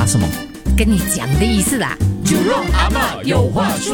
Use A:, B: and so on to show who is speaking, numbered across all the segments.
A: 打什么？
B: 跟你讲的意思啦。
C: 就让阿嬷有话说。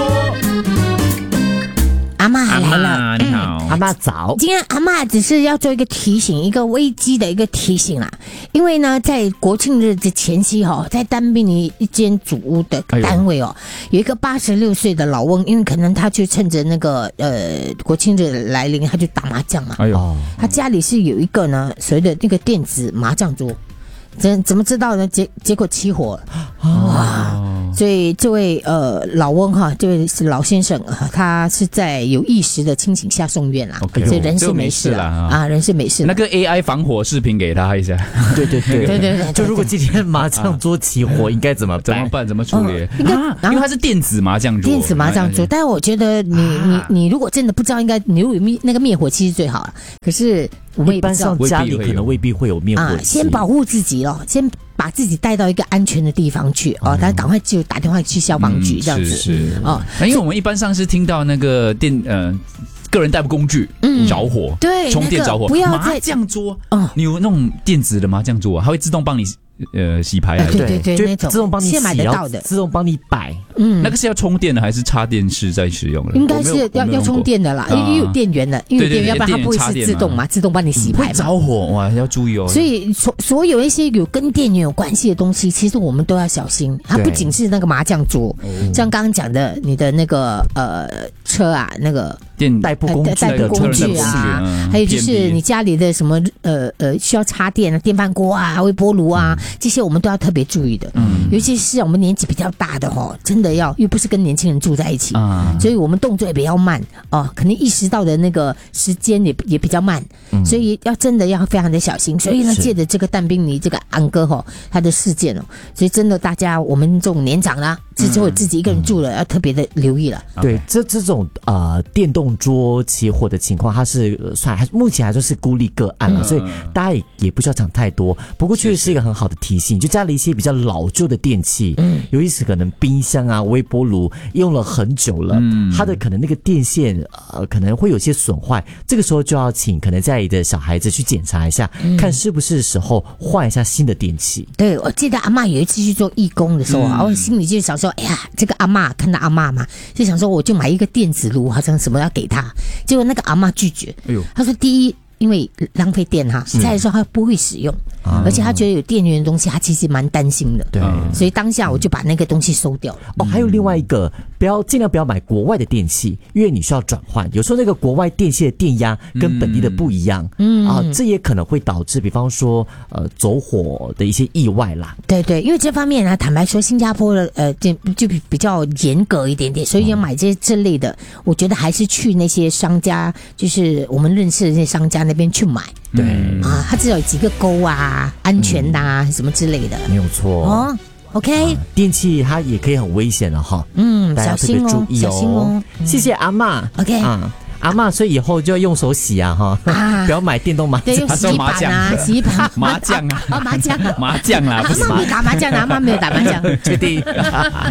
B: 阿嬷来了，
C: 阿嬷你好，
A: 阿嬷早。
B: 今天阿嬷只是要做一个提醒，一个危机的一个提醒啦。因为呢，在国庆日的前夕在丹滨尼一间祖屋的单位有一个86岁的老翁，因为可能他就趁着那个国庆日来临，他就打麻将嘛。他家里是有一个呢所谓的那个电子麻将桌，怎么知道呢？结果起火了。哇！所以这位老翁这位是老先生他是在有意识的清醒下送院啦，所以人是没事了啊，人是没事。
C: 那个 AI 防火视频给他一下。
A: 对，就如果今天麻将桌起火，应该怎么办？
C: 怎么处理？因为它是电子麻将桌，
B: 电子麻将桌。但是我觉得你如果真的不知道，应该你有那个灭火器是最好了。可是我们
A: 一般上家里可能未必会有灭火器，
B: 先保护自己先把自己带到一个安全的地方去他赶快就打电话去消防局这样子。
C: 是因为我们一般上是听到那个个人代步工具着火，
B: 对，
C: 充电着火，
B: 不要
C: 麻将桌你有那种电子的麻将桌它会自动帮你洗牌还是
B: 对，那种
A: 自动帮你洗，
B: 现买得到的，
A: 自动帮你摆。
C: 那个是要充电的还是插电式在使用的？
B: 应该是要充电的啦，因为有电源的，因为电源，要不然它不会是自动嘛，自动帮你洗牌嘛。
C: 会着火哇，要注意哦。
B: 所以所有一些有跟电源有关系的东西，其实我们都要小心。它不仅是那个麻将桌，像刚刚讲的你的那个车啊，那个
A: 代步工具
B: 啊，还有就是你家里的什么需要插电的电饭锅啊、微波炉啊，这些我们都要特别注意的。尤其是我们年纪比较大的真的又不是跟年轻人住在一起，所以我们动作也比较慢可能意识到的那个时间也比较慢，所以真的要非常的小心。所以呢，借着这个但宾尼这个安哥他的事件所以真的大家我们这种年长啦，之后自己一个人住了要特别的留意了。
A: 对，这种电动桌起火的情况，它是目前还算是孤立个案了，所以大家也不需要讲太多。不过确实是一个很好的提醒，就家里一些比较老旧的电器，尤其是可能冰箱啊、微波炉用了很久了，它的可能那个电线可能会有些损坏，这个时候就要请可能家里的小孩子去检查一下，看是不是时候换一下新的电器。
B: 对，我记得阿嬷有一次去做义工的时候我心里就想说，哎呀，这个阿嬷看到阿嬷嘛，就想说我就买一个电子炉，好像什么要给她，结果那个阿嬷拒绝，她说第一，因为浪费电再来说他不会使用，而且他觉得有电源的东西他其实蛮担心的，
A: 对，
B: 所以当下我就把那个东西收掉了。
A: 还有另外一个，尽量不要买国外的电器，因为你需要转换，有时候那个国外电器的电压跟本地的不一样，这也可能会导致比方说走火的一些意外啦。
B: 对，因为这方面呢，坦白说新加坡的就比较严格一点点，所以要买这类的，我觉得还是去那些商家，就是我们认识的那些商家那边去买。
A: 对
B: 它至少有几个钩啊、安全什么之类的，
A: 没有错
B: OK，
A: 电器它也可以很危险的大家特别注意
B: 小心哦。
A: 谢谢阿嬷。
B: OK，
A: 阿嬷，所以以后就要用手洗不要买电动麻将，
B: 对，用洗衣板啊、洗衣板、
C: 麻将啊，
B: 麻将啊，
C: 麻将啦，
B: 阿嬷没有打麻将，阿嬷没有打麻将，
A: 确定。